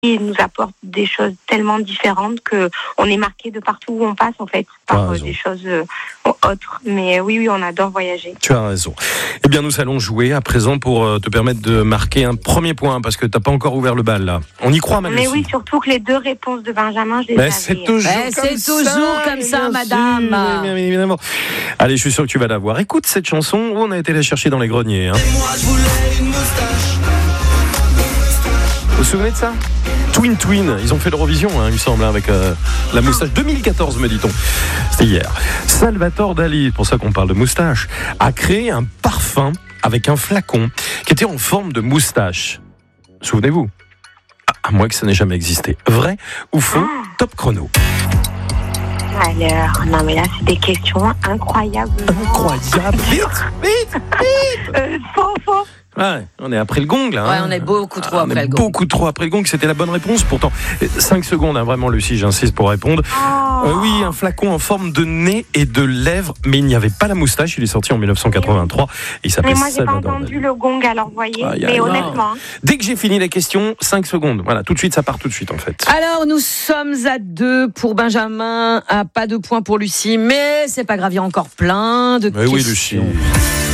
nous apporte des choses tellement différentes que on est marqué de partout où on passe en fait par des choses autres. Mais oui, on adore voyager. Tu as raison. Eh bien, nous allons jouer à présent pour te permettre de marquer un premier point parce que t'as pas encore ouvert le bal là. On y croit, Manucci. Mais oui, surtout que les deux réponses de Benjamin, je les avais. C'est toujours comme ça, madame. Bien évidemment. Allez, je suis sûr que tu vas l'avoir. Écoute cette chanson où on a été la chercher dans les greniers. Hein. Et moi je voulais une moustache. Vous vous souvenez de ça ? Twin, ils ont fait l'Eurovision, il me semble, avec la moustache 2014, me dit-on. C'était hier. Salvatore Dali, pour ça qu'on parle de moustache, a créé un parfum avec un flacon qui était en forme de moustache. Souvenez-vous ? À moins que ça n'ait jamais existé. Vrai ou faux ? Top chrono. Alors, non mais là, c'est des questions incroyables. Incroyable. Vite. Faux. Ouais, on est après le gong là. Ouais, on est beaucoup trop après le gong. Beaucoup trop après le gong, c'était la bonne réponse. Pourtant, 5 secondes, vraiment, Lucie, j'insiste pour répondre. Oui, un flacon en forme de nez et de lèvres, mais il n'y avait pas la moustache. Il est sorti en 1983. Il s'appelait Mais moi, j'ai pas Salvador entendu Dali. le gong, alors vous voyez. Mais honnêtement. Dès que j'ai fini la question, 5 secondes. Voilà, tout de suite, ça part tout de suite en fait. Alors, nous sommes à 2 pour Benjamin, pas de points pour Lucie, mais c'est pas grave, il y a encore plein de questions. Oui, Lucie.